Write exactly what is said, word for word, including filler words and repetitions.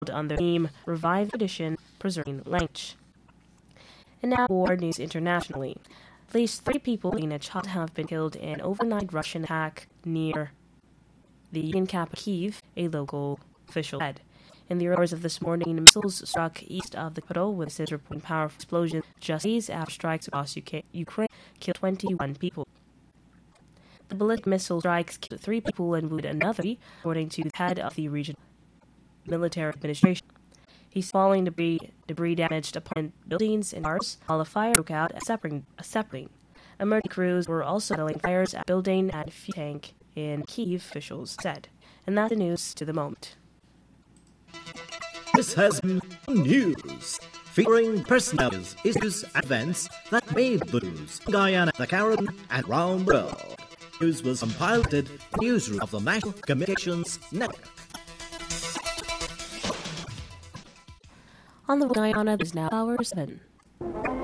under the theme Revive Tradition, Preserving Language. And now war news internationally. At least three people, including a child, have been killed in an overnight Russian attack near the Ukrainian capital Kyiv, a local official said. In the hours of this morning, missiles struck east of the capital, with citizens reporting powerful explosions just days after strikes across U K- Ukraine killed twenty-one people. The ballistic missile strikes killed three people and wounded another, according to the head of the regional military administration. He's falling debris, debris damaged apartment buildings and cars, while a fire broke out at Sepring. Sepring. Emergency crews were also battling fires at a building and fuel tank in Kyiv, officials said. And that's the news to the moment. This has been news, featuring personalities, issues, and events that made the news in Guyana, the Caribbean, and around the world. News was compiled in the newsroom of the National Communications Network. On the Guyana is now hour seven.